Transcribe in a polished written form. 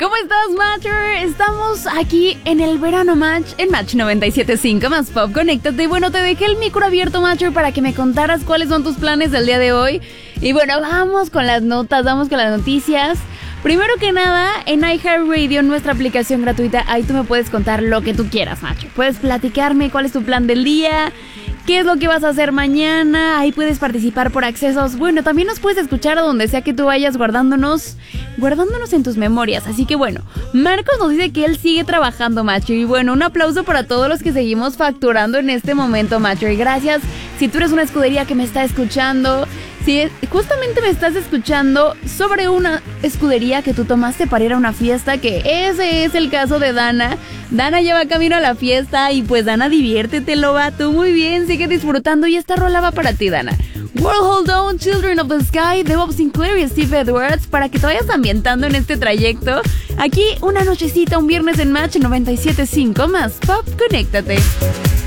¿Cómo estás, Matcher? Estamos aquí en el Verano Match, en Match 97.5 más Pop. Conéctate. Y bueno, te dejé el micro abierto, Matcher, para que me contaras cuáles son tus planes del día de hoy. Y bueno, vamos con las notas, vamos con las noticias. Primero que nada, en iHeartRadio, nuestra aplicación gratuita, ahí tú me puedes contar lo que tú quieras, Matcher. Puedes platicarme cuál es tu plan del día, qué es lo que vas a hacer mañana. Ahí puedes participar por accesos. Bueno, también nos puedes escuchar a donde sea que tú vayas, guardándonos en tus memorias. Así que bueno, Marcos nos dice que él sigue trabajando, Matcher. Y bueno, un aplauso para todos los que seguimos facturando en este momento, Matcher. Y gracias si tú eres una escudería que me está escuchando. Si justamente me estás escuchando sobre una escudería que tú tomaste para ir a una fiesta, que ese es el caso de Dana. Dana lleva camino a la fiesta y pues Dana, diviértete, lobato. Muy bien, sigue disfrutando y esta rola va para ti, Dana. World Hold On, Children of the Sky, de Bob Sinclair y Steve Edwards, para que te vayas ambientando en este trayecto. Aquí una nochecita, un viernes en Match 97.5 más Pop, conéctate.